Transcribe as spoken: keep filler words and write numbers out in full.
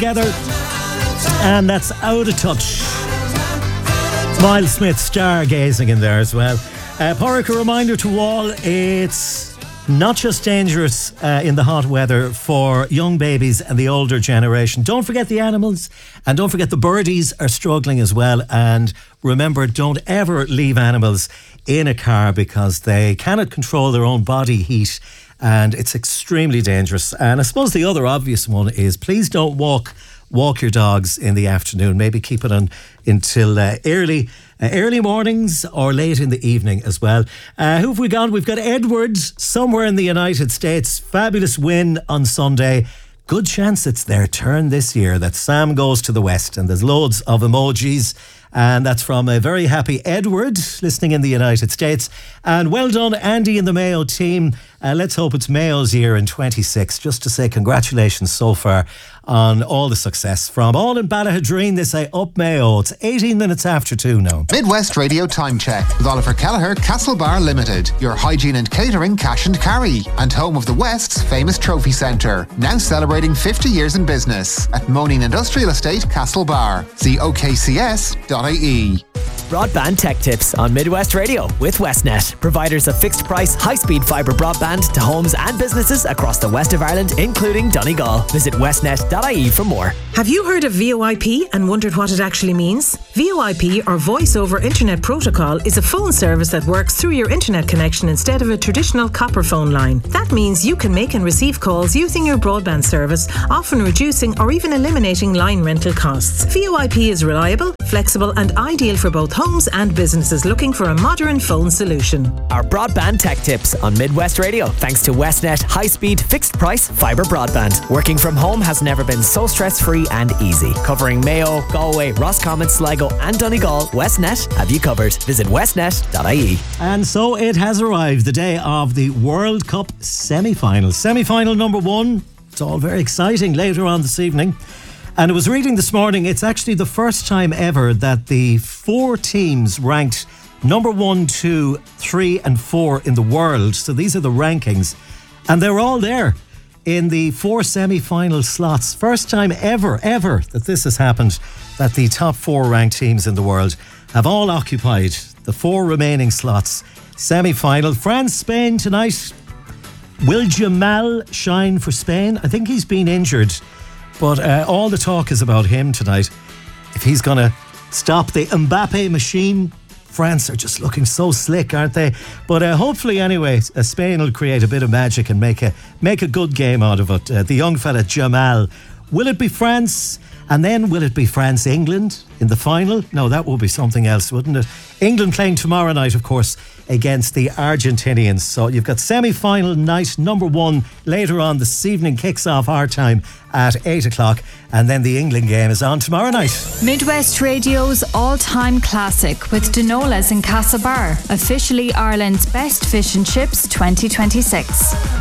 together, and that's Out of Touch. Miles Smith stargazing in there as well. Uh, Porrick, a reminder to all, it's not just dangerous uh, in the hot weather for young babies and the older generation. Don't forget the animals, and don't forget the birdies are struggling as well. And remember, don't ever leave animals in a car because they cannot control their own body heat, and it's extremely dangerous. And I suppose the other obvious one is please don't walk walk your dogs in the afternoon. Maybe keep it on until uh, early uh, early mornings or late in the evening as well. Uh, who have we got? We've got Edwards somewhere in the United States. Fabulous win on Sunday. Good chance it's their turn this year that Sam goes to the West, and there's loads of emojis. And that's from a very happy Edward listening in the United States. And well done, Andy and the Mayo team. Uh, let's hope it's Mayo's year in twenty-six. Just to say congratulations so far on all the success. From all in Ballahadreen, they say up Mayo. It's eighteen minutes after two now. Midwest Radio Time Check with Oliver Kelleher, Castlebar Limited. Your hygiene and catering cash and carry. And home of the West's famous trophy centre. Now celebrating fifty years in business at Moaning Industrial Estate, Castlebar. See O K C S dot I E. Broadband Tech Tips on Midwest Radio with Westnet. Providers of fixed price, high speed fibre broadband to homes and businesses across the west of Ireland, including Donegal. Visit westnet dot I E for more. Have you heard of V O I P and wondered what it actually means? V O I P, or Voice over Internet Protocol, is a phone service that works through your internet connection instead of a traditional copper phone line. That means you can make and receive calls using your broadband service, often reducing or even eliminating line rental costs. V O I P is reliable, flexible and ideal for both homes and businesses looking for a modern phone solution. Our Broadband Tech Tips on Midwest Radio, thanks to Westnet high-speed fixed-price fibre broadband. Working from home has never been so stress-free and easy. Covering Mayo, Galway, Roscommon, Sligo and Donegal, Westnet have you covered. Visit westnet dot I E. And so it has arrived, the day of the World Cup semi-finals. Semi-final number one. It's all very exciting later on this evening. And I was reading this morning, it's actually the first time ever that the four teams ranked number one, two, three and four in the world. So these are the rankings. And they're all there in the four semi-final slots. First time ever, ever that this has happened, that the top four ranked teams in the world have all occupied the four remaining slots. Semi-final, France, Spain tonight. Will Jamal shine for Spain? I think he's been injured. But uh, all the talk is about him tonight. If he's going to stop the Mbappe machine, France are just looking so slick, aren't they? But uh, hopefully, anyway, uh, Spain will create a bit of magic and make a make a good game out of it. Uh, the young fella Jamal. Will it be France? And then will it be France-England in the final? No, that will be something else, wouldn't it? England playing tomorrow night, of course, against the Argentinians. So you've got semi-final night number one later on this evening, kicks off our time at eight o'clock, and then the England game is on tomorrow night. Midwest Radio's all-time classic with Denola's in Castlebar, officially Ireland's best fish and chips twenty twenty-six.